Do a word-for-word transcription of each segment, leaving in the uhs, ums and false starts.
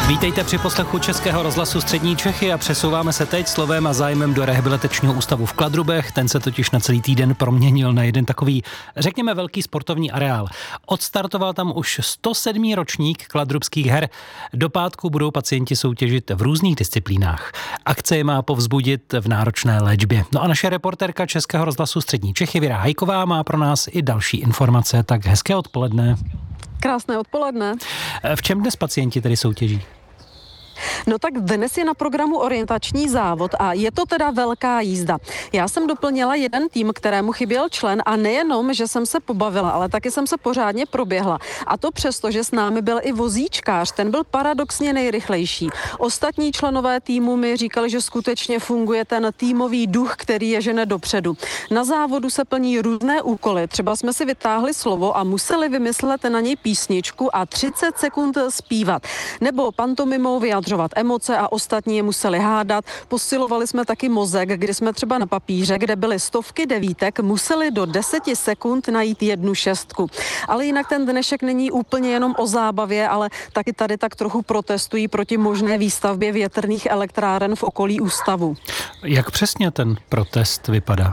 Vítejte při poslechu Českého rozhlasu Střední Čechy a přesouváme se teď slovem a zájmem do rehabilitačního ústavu v Kladrubech. Ten se totiž na celý týden proměnil na jeden takový, řekněme, velký sportovní areál. Odstartoval tam už sto sedmý ročník kladrubských her. Do pátku budou pacienti soutěžit v různých disciplínách. Akce je má povzbudit v náročné léčbě. No a naše reportérka Českého rozhlasu Střední Čechy Věra Hajková má pro nás i další informace. Tak hezké odpoledne. Krásné odpoledne. V čem dnes pacienti tedy soutěží? No tak dnes je na programu orientační závod a je to teda velká jízda. Já jsem doplnila jeden tým, kterému chyběl člen a nejenom, že jsem se pobavila, ale taky jsem se pořádně proběhla. A to přesto, že s námi byl i vozíčkář, ten byl paradoxně nejrychlejší. Ostatní členové týmu mi říkali, že skutečně funguje ten týmový duch, který je žene dopředu. Na závodu se plní různé úkoly, třeba jsme si vytáhli slovo a museli vymyslet na něj písničku a třicet sekund zpívat. Nebo pantomimou vyjadřovat emoce a ostatní je museli hádat. Posilovali jsme taky mozek, kdy jsme třeba na papíře, kde byly stovky devítek, museli do deseti sekund najít jednu šestku. Ale jinak ten dnešek není úplně jenom o zábavě, ale taky tady tak trochu protestují proti možné výstavbě větrných elektráren v okolí ústavu. Jak přesně ten protest vypadá?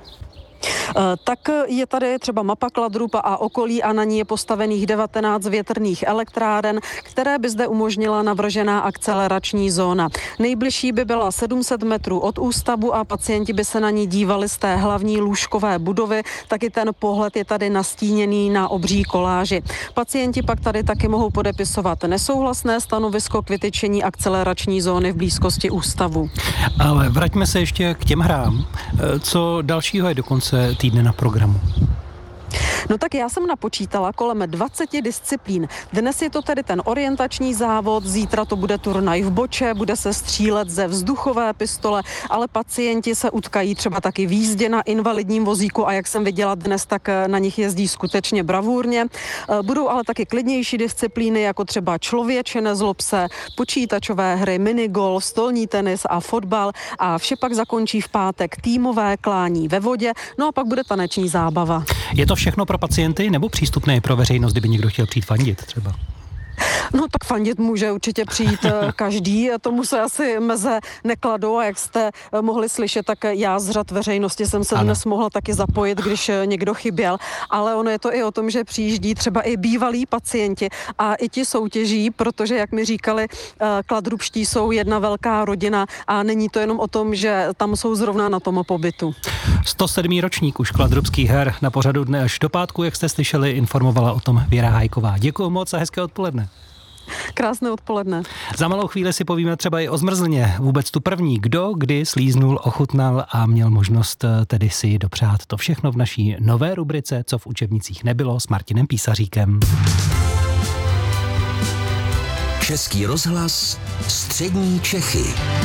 Tak je tady třeba mapa Kladrub a okolí a na ní je postavených devatenáct větrných elektráren, které by zde umožnila navržená akcelerační zóna. Nejbližší by byla sedm set metrů od ústavu a pacienti by se na ní dívali z té hlavní lůžkové budovy, taky ten pohled je tady nastíněný na obří koláži. Pacienti pak tady taky mohou podepisovat nesouhlasné stanovisko k vytyčení akcelerační zóny v blízkosti ústavu. Ale vraťme se ještě k těm hrám. Co dalšího je dokonce týdne na programu? No tak já jsem napočítala kolem dvaceti disciplín. Dnes je to tedy ten orientační závod, zítra to bude turnaj v boče, bude se střílet ze vzduchové pistole, ale pacienti se utkají třeba taky v jízdě na invalidním vozíku a jak jsem viděla dnes, tak na nich jezdí skutečně bravurně. Budou ale taky klidnější disciplíny, jako třeba člověče nezlob se, počítačové hry, minigolf, stolní tenis a fotbal a vše pak zakončí v pátek týmové klání ve vodě, no a pak bude taneční zábava. Je to všechno pro pacienty nebo přístupné pro veřejnost, kdyby někdo chtěl přijít fandit třeba? No tak fandit může určitě přijít každý, tomu se asi meze nekladou a jak jste mohli slyšet, tak já z řad veřejnosti jsem se ano. dnes mohla taky zapojit, když někdo chyběl, ale ono je to i o tom, že přijíždí třeba i bývalí pacienti a i ti soutěží, protože jak mi říkali, kladrubští jsou jedna velká rodina a není to jenom o tom, že tam jsou zrovna na tom pobytu. sto sedmý ročník už kladrubských her na pořadu dne až do pátku, jak jste slyšeli, informovala o tom Věra Hajková. Děkuju moc a hezké odpoledne. Krásné odpoledne. Za malou chvíli si povíme třeba i o zmrzlině. Vůbec tu první, kdo kdy slíznul, ochutnal a měl možnost tedy si dopřát. To všechno v naší nové rubrice Co v učebnicích nebylo s Martinem Písaříkem. Český rozhlas Střední Čechy.